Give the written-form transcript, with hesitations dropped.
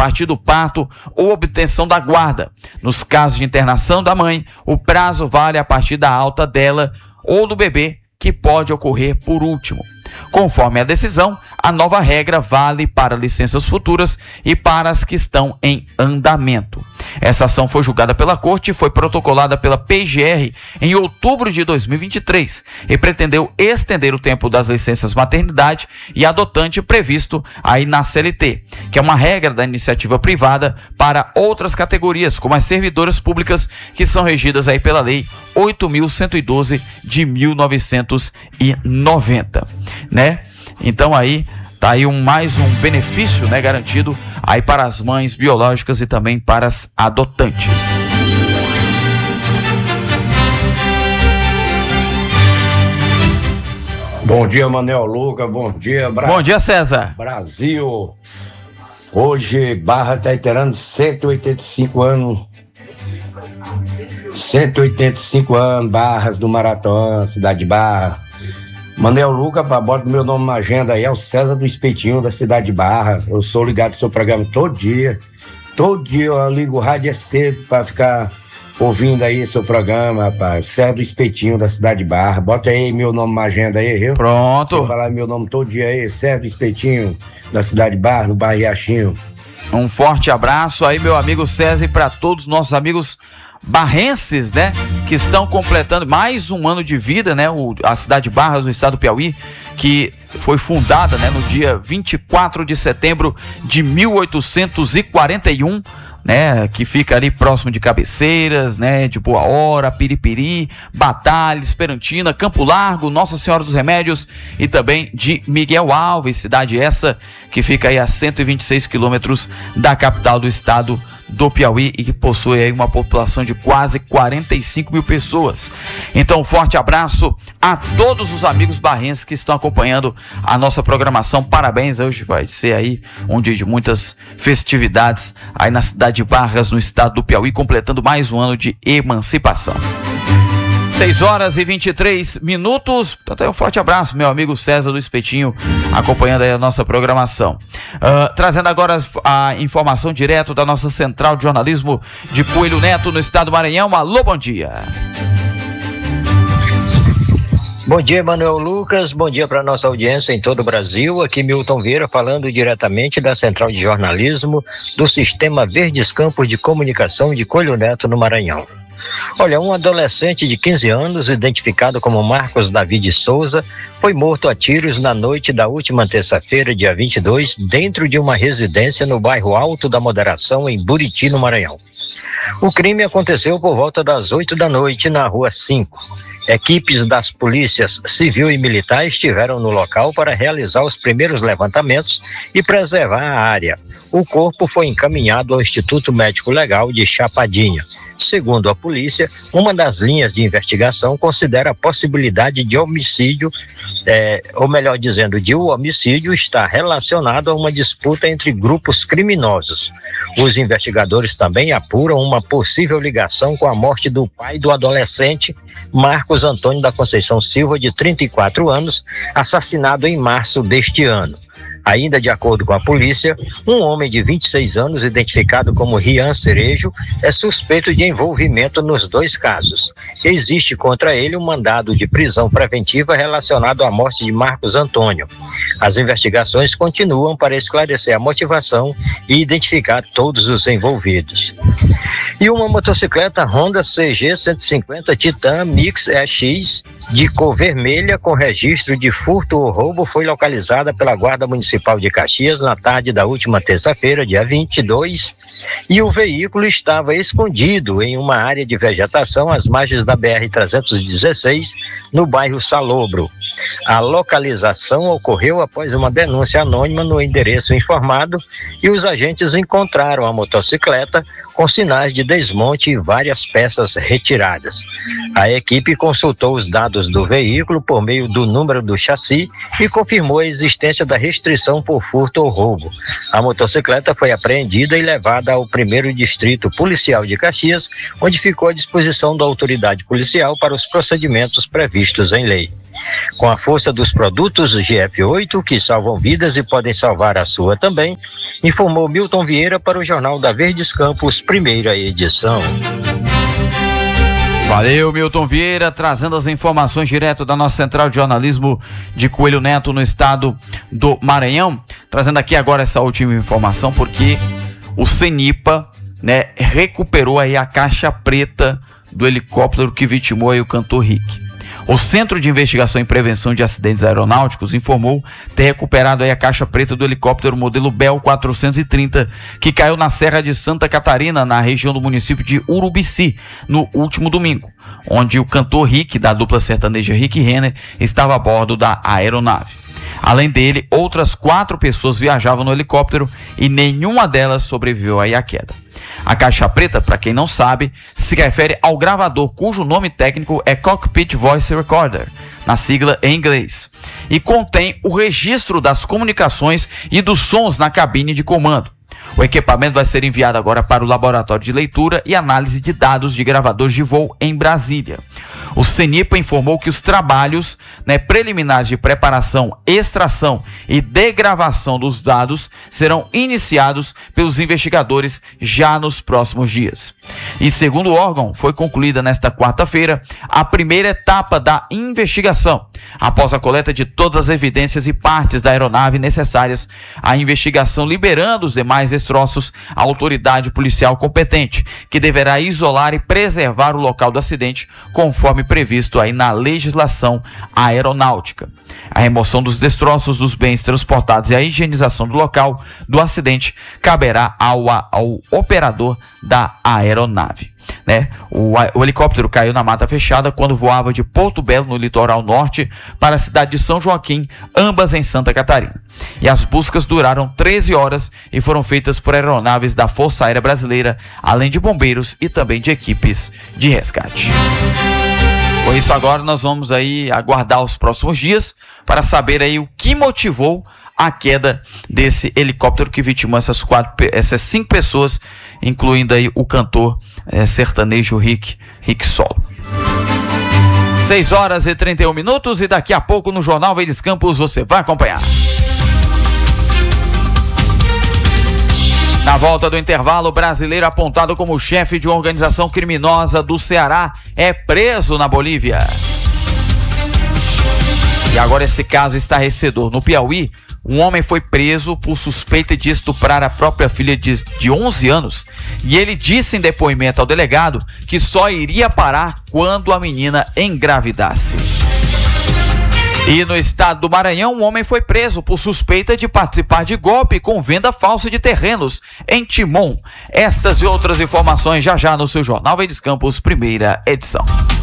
partir do parto ou obtenção da guarda. Nos casos de internação da mãe, o prazo vale a partir da alta dela ou do bebê, que pode ocorrer por último. Conforme a decisão, a nova regra vale para licenças futuras e para as que estão em andamento. Essa ação foi julgada pela Corte e foi protocolada pela PGR em outubro de 2023 e pretendeu estender o tempo das licenças maternidade e adotante previsto aí na CLT, que é uma regra da iniciativa privada para outras categorias, como as servidoras públicas, que são regidas aí pela Lei 8.112 de 1990, né? Então aí tá aí mais um benefício, né, garantido aí para as mães biológicas e também para as adotantes. Bom dia, Manuel Lucas, bom dia, Bom dia, César. Brasil. Hoje Barra está inteirando 185 anos. 185 anos, Barras do Maratona, cidade de Barra. Manuel Lucas, bota meu nome na agenda aí, é o César do Espetinho, da cidade de Barra. Eu sou ligado no seu programa todo dia. Todo dia eu ligo o rádio cedo para ficar ouvindo aí seu programa, rapaz. César do Espetinho, da cidade de Barra. Bota aí meu nome na agenda aí, viu? Pronto. Você falar meu nome todo dia aí, César do Espetinho, da cidade de Barra, no bairro Riachinho. Um forte abraço aí, meu amigo César, e para todos os nossos amigos barrenses, né, que estão completando mais um ano de vida, né, a cidade de Barras, no estado do Piauí, que foi fundada, né, no dia 24 de setembro de 1841, né, que fica ali próximo de Cabeceiras, né, de Boa Hora, Piripiri, Batalha, Esperantina, Campo Largo, Nossa Senhora dos Remédios e também de Miguel Alves, cidade essa que fica aí a 126 quilômetros da capital do estado do Piauí e que possui aí uma população de quase 45 mil pessoas. Então, um forte abraço a todos os amigos barrenses que estão acompanhando a nossa programação. Parabéns, hoje vai ser aí um dia de muitas festividades aí na cidade de Barras, no estado do Piauí, completando mais um ano de emancipação. 6h23. Então, um forte abraço, meu amigo César do Espetinho, acompanhando aí a nossa programação. Trazendo agora a informação direto da nossa central de jornalismo de Coelho Neto, no estado do Maranhão. Alô, bom dia. Bom dia, Manuel Lucas, bom dia para nossa audiência em todo o Brasil. Aqui Milton Vieira falando diretamente da central de jornalismo do Sistema Verdes Campos de Comunicação de Coelho Neto, no Maranhão. Olha, um adolescente de 15 anos, identificado como Marcos David Souza, foi morto a tiros na noite da última terça-feira, dia 22, dentro de uma residência no bairro Alto da Moderação, em Buriti, no Maranhão. O crime aconteceu por volta das 8 da noite na Rua 5. Equipes das polícias civil e militar estiveram no local para realizar os primeiros levantamentos e preservar a área. O corpo foi encaminhado ao Instituto Médico Legal de Chapadinha. Segundo a polícia, uma das linhas de investigação considera a possibilidade de homicídio, ou melhor dizendo, de o homicídio estar relacionado a uma disputa entre grupos criminosos. Os investigadores também apuram uma possível ligação com a morte do pai do adolescente, Marcos Antônio da Conceição Silva, de 34 anos, assassinado em março deste ano. Ainda de acordo com a polícia, um homem de 26 anos, identificado como Rian Cerejo, é suspeito de envolvimento nos dois casos. Existe contra ele um mandado de prisão preventiva relacionado à morte de Marcos Antônio. As investigações continuam para esclarecer a motivação e identificar todos os envolvidos. E uma motocicleta Honda CG 150 Titan Mix EX de cor vermelha com registro de furto ou roubo foi localizada pela Guarda Municipal de Caxias na tarde da última terça-feira, dia 22, e o veículo estava escondido em uma área de vegetação às margens da BR-316, no bairro Salobro. A localização ocorreu após uma denúncia anônima no endereço informado e os agentes encontraram a motocicleta com sinais de desmonte e várias peças retiradas. A equipe consultou os dados dados do veículo por meio do número do chassi e confirmou a existência da restrição por furto ou roubo. A motocicleta foi apreendida e levada ao 1º Distrito Policial de Caxias, onde ficou à disposição da autoridade policial para os procedimentos previstos em lei. Com a força dos produtos GF8, que salvam vidas e podem salvar a sua também, informou Milton Vieira para o Jornal da Verdes Campos, primeira edição. Valeu, Milton Vieira, trazendo as informações direto da nossa central de jornalismo de Coelho Neto no estado do Maranhão. Trazendo aqui agora essa última informação, porque o CENIPA, né, recuperou aí a caixa preta do helicóptero que vitimou aí o cantor Rick. O Centro de Investigação e Prevenção de Acidentes Aeronáuticos informou ter recuperado aí a caixa preta do helicóptero modelo Bell 430, que caiu na Serra de Santa Catarina, na região do município de Urubici, no último domingo, onde o cantor Rick, da dupla sertaneja Rick Renner, estava a bordo da aeronave. Além dele, outras 4 pessoas viajavam no helicóptero e nenhuma delas sobreviveu aí à queda. A caixa preta, para quem não sabe, se refere ao gravador cujo nome técnico é Cockpit Voice Recorder, na sigla em inglês, e contém o registro das comunicações e dos sons na cabine de comando. O equipamento vai ser enviado agora para o laboratório de leitura e análise de dados de gravadores de voo em Brasília. O CENIPA informou que os trabalhos, preliminares de preparação, extração e degravação dos dados serão iniciados pelos investigadores já nos próximos dias. E segundo o órgão, foi concluída nesta quarta-feira a primeira etapa da investigação, após a coleta de todas as evidências e partes da aeronave necessárias à investigação, liberando os demais destroços à autoridade policial competente, que deverá isolar e preservar o local do acidente, conforme previsto aí na legislação aeronáutica. A remoção dos destroços dos bens transportados e a higienização do local do acidente caberá ao operador da aeronave. O helicóptero caiu na mata fechada quando voava de Porto Belo, no litoral norte, para a cidade de São Joaquim, ambas em Santa Catarina. E as buscas duraram 13 horas e foram feitas por aeronaves da Força Aérea Brasileira, além de bombeiros e também de equipes de resgate. Com isso, agora nós vamos aí aguardar os próximos dias para saber aí o que motivou a queda desse helicóptero que vitimou essas 5 pessoas, incluindo aí o cantor sertanejo Rick Solo. 6h31 e daqui a pouco no Jornal Verdes Campos você vai acompanhar. Na volta do intervalo, o brasileiro apontado como chefe de uma organização criminosa do Ceará é preso na Bolívia. E agora esse caso estarrecedor. No Piauí, um homem foi preso por suspeita de estuprar a própria filha de 11 anos. E ele disse em depoimento ao delegado que só iria parar quando a menina engravidasse. E no estado do Maranhão, um homem foi preso por suspeita de participar de golpe com venda falsa de terrenos em Timon. Estas e outras informações já no seu Jornal Verdes Campos, primeira edição.